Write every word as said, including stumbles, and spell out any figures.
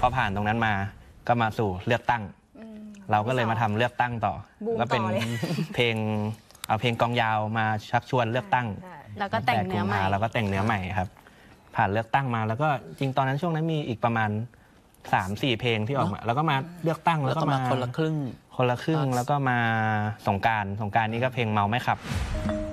ก็ผ่านตรงนั้นมาก็มาสู่เลือกตั้งเราก็เลยมาทำเลือกตั้งต่อก็เป็นเพลงเอาเพลงกองยาวมาชักชวนเลือกตั้งแล้วก็แต่งเนื้อใหม่แล้วก็แต่งเนื้อใหม่ครับผ่านเลือกตั้งมาแล้วก็จริงตอนนั้นช่วงนั้นมีอีกประมาณสามสี่เพลงที่ออกมาแล้วก็มาเลือกตั้งแล้วก็มาคนละครึ่งคนละครึ่งแล้วก็มาสงกรานต์สงกรานต์นี้ก็เพลงเมาไม่ขับ